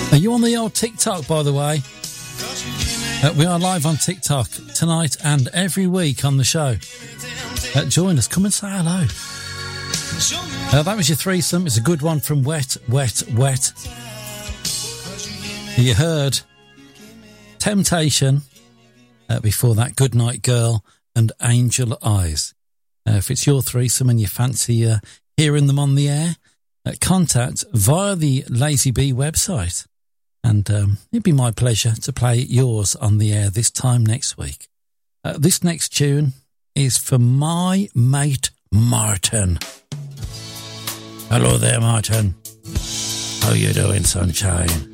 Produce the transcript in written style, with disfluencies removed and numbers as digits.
Are you on the old TikTok, by the way? We are live on TikTok tonight and every week on the show. Join us. Come and say hello. That was your threesome. It's a good one from Wet, Wet, Wet. You heard Temptation. Before that, Goodnight Girl and Angel Eyes. If it's your threesome and you fancy hearing them on the air, contact via the Lazy Bee website. And it'd be my pleasure to play yours on the air this time next week. This next tune is for my mate Martin. Hello there, Martin. How you doing, sunshine?